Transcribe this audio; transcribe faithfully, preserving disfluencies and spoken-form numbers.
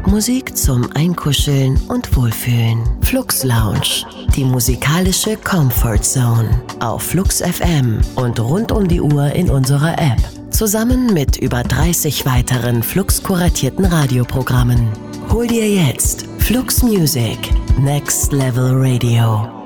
Popmusik zum Einkuscheln und Wohlfühlen. Flux Lounge, die musikalische Comfort Zone auf Flux F M und rund um die Uhr in unserer App. Zusammen mit über dreißig weiteren Flux-kuratierten Radioprogrammen. Hol dir jetzt Flux Music Next Level Radio.